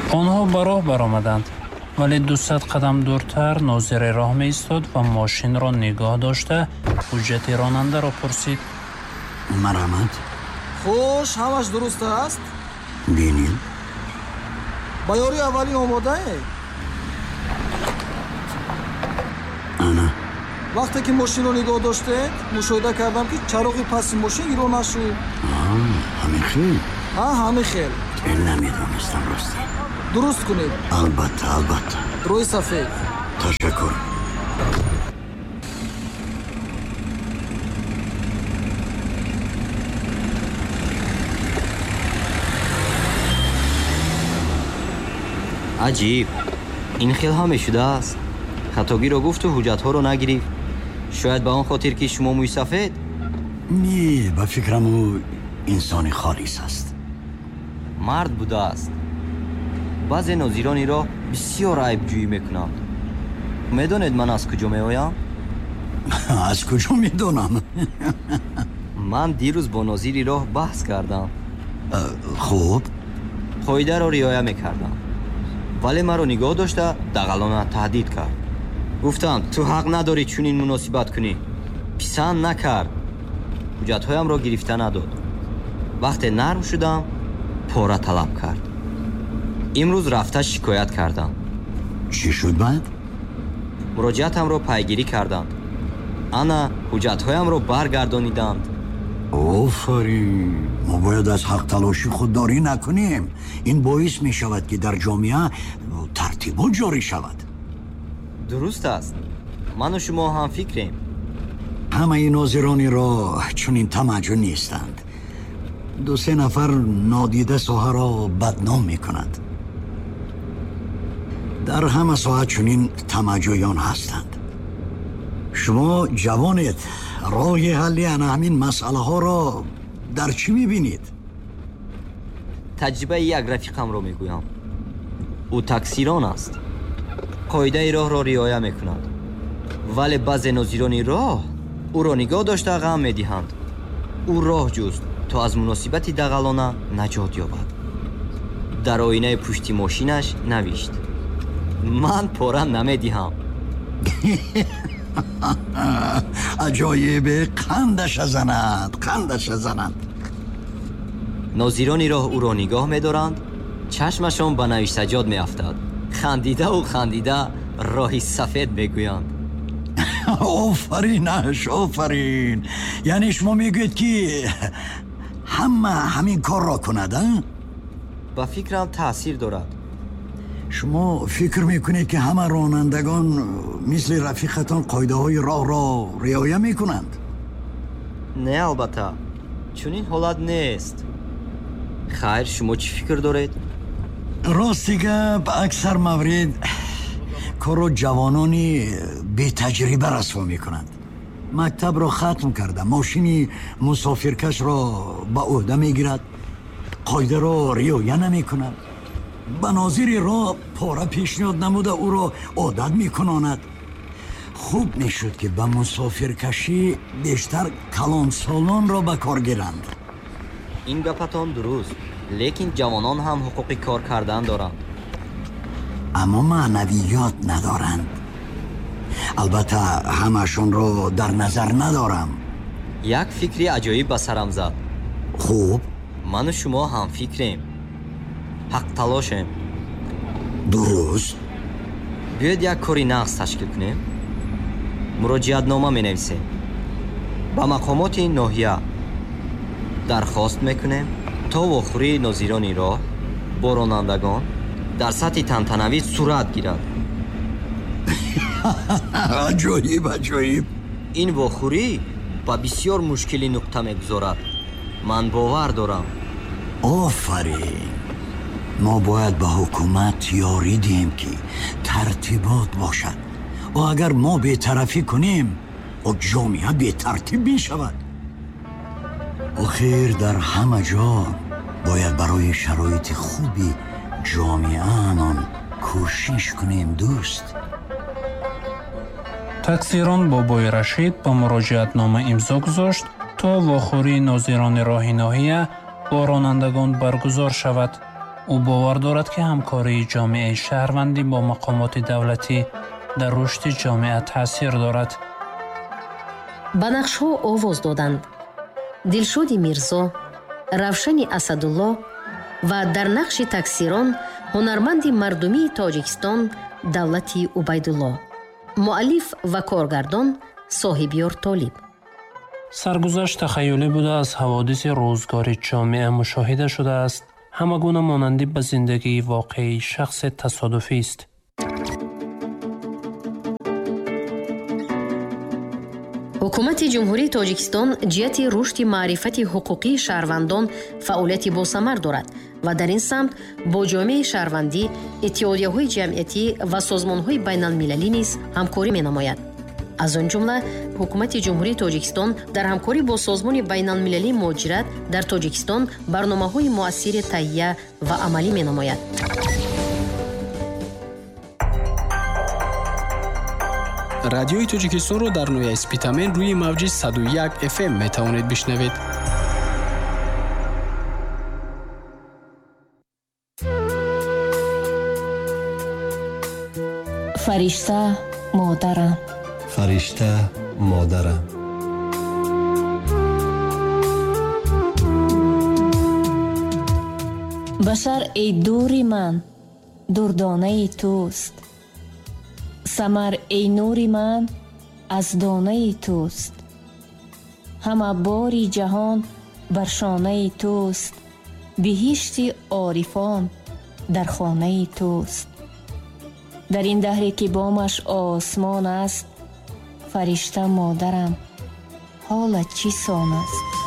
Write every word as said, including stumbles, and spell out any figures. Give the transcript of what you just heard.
онҳо ба роҳ баромаданд, вале дусад қадам дуртар нозири роҳ меистод ва мошинро нигоҳ дошта ҳуҷҷати ронандаро пурсид. марҳамат. хуш, ҳамаш дуруст аст? бинем. ба ёрии аввалин омодаед? ана. вақте ки мошинро нигоҳ доштед, мушоҳида кардам, ки чароғи пасти мошин гиро нашуд. ҳамин хел? ҳа, ҳамин хел. ин намедонистам ростӣ. дуруст кунед. албатта, албатта. рӯи сафед. ташаккур. аҷиб, ин хел ҳам мешудааст. хатогиро гуфту ҳуҷҷатҳоро нагирифт. шояд ба он хотир ки шумо мӯи сафед? не, ба фикрам ӯ инсони холис аст. мард будааст. баъзе нозирониро бисёр айбҷӯӣ мекунанд. медонед ман аз куҷо меоям? аз куҷо медонам? ман дирӯз бо нозири роҳ баҳс кардам. хуб. қоидаро риоя мекардам, вале маро нигоҳ дошта дағалона таҳдид кард. гуфтам ту ҳақ надорӣ чунин муносибат кунӣ. писанд накард. ҳуҷҷатҳоямро гирифта надод. вақте нарм шудам, пора талаб кард. имрӯз рафта шикоят кардам. чӣ шуд баъд? муроҷиатамро пайгирӣ карданд. ана ҳуҷҷатҳоямро баргардониданд. офарин. мо бояд аз ҳақталошӣ худдорӣ накунем. ин боис мешавад ки дар ҷомеа тартибот ҷорӣ шавад. дуруст аст. ману шумо ҳам фикрем. ҳамаи нозирони роҳ чунин тамаҷҷӯ нестанд. ду се нафар нодида соҳаро бадном мекунад. дар ҳама соҳа чунин тамаҷҷӯён ҳастанд. шумо ҷавонед, роҳи ҳалли ана ҳамин масъалаҳоро дар чӣ мебинед? таҷрибаи як рафиқамро мегӯям. ӯ таксирон аст. қоидаи роҳро риоя мекунад, вале баъзе нозирони роҳ ӯро нигоҳ дошта ғам медиҳанд. ӯ роҳ ҷуст то аз муносибати дағалона наҷот ёбад. дар оинаи пушти мошинаш навишт: ман пора намедиҳам. аҷоибе, қандаша занад, қандаша занад. нозирони роҳ ӯро нигоҳ медоранд, чашмашон ба навиштаҷот меафтад. хандидаву хандида роҳи сафед мегӯянд. офаринаш, офарин. яъне шумо мегӯед ки ҳама ҳамин корро кунад? ба фикрам таъсир дорад. шумо фикр мекунед ки ҳама ронандагон мисли рафиқатон қоидаҳои роҳро риоя мекунанд? не, албатта чунин ҳолат нест. хайр, шумо чӣ фикр доред? рости гап, аксар маврид корро ҷавонони бетаҷриба расво мекунанд. мактабро хатм карда, мошини мусофиркашро ба уҳда мегирад, қоидаро риоя намекунад, ба нозири роҳ пора пешниҳод намуда ӯро одат мекунонад. хуб мешуд ки ба мусофиркашӣ бештар калонсолонро ба кор гиранд. ин гапатон дуруст, лекин ҷавонон ҳам ҳуқуқи кор кардан доранд. аммо маънавиёт надоранд. албатта ҳамашонро дар назар надорам. як фикри аҷоиб ба сарам зад. хуб. ману шумо ҳам фикрем. ҳақталошем. дуруст. биёед як кори нағз ташкил кунем. муроҷиатнома менависем. ба мақомоти ноҳия дархост мекунем то вохӯрии нозирони роҳ бо ронандагон дар сатҳи тантанавӣ сурат гирад. аҷоиб, аҷоиб. ин вохӯрӣ ба бисёр мушкилӣ нуқта мегузорад. ман бовар дорам. офарин. мо бояд ба ҳукумат ёрӣ диҳем ки тартибот бошад. ва агар мо бетарафӣ кунем, ҷомеа бетартиб мешавад. охир дар ҳама ҷо бояд барои шароити хуби ҷомеаамон кӯшиш кунем дӯст. таксирон бобои Рашид ба муроҷиатнома имзо гузошт то вохӯрии нозирони роҳи ноҳия бо ронандагон баргузор шавад. ӯ бовар дорад, ки ҳамкории ҷомеаи шаҳрвандӣ бо мақомоти давлатӣ дар рушди ҷомеа таъсир дорад. ба нақшҳо овоз доданд. Дилшоди Мирзо, Равшани Асадулло ва дар нақши таксирон ҳунарманди мардумии Тоҷикистон Давлати Убайдулло. муаллиф ва коргардон Соҳибёр Толиб. саргузашт тахайюлӣ буда аз ҳаводиси рӯзгори ҷомеа мушоҳида шудааст. ҳама гуна монандӣ ба зиндагии воқеии шахсе тасодуфист. ҳукумати ҷумҳурии Тоҷикистон ҷиҳати рушди маърифати ҳуқуқии шаҳрвандон фаъолияти босамар дорад ва дар ин самт бо ҷомеаи шаҳрвандӣ, иттиҳодияҳои ҷамъиятӣ ва созмонҳои байналмилалӣ низ ҳамкорӣ менамояд. аз он ҷумла ҳукумати ҷумҳурии Тоҷикистон дар ҳамкорӣ бо созмони байналмилалии муҳоҷират дар Тоҷикистон барномаҳои муассире таҳия ва амалӣ менамояд. радиои Тоҷикистонро дар ноҳияи Спитамен рӯи мавҷи саду як эф эм метавонед бишнавед. фаришта модарам, фаришта модарам, башар эй дури ман дурдонаи туст, самар эй нури ман аз донаи туст, ҳама бори ҷаҳон бар шонаи туст, биҳишти орифон дар хонаи туст. дар ин даҳре ки бомаш осмон аст, фаришта модарам, ҳолат чӣ сон аст?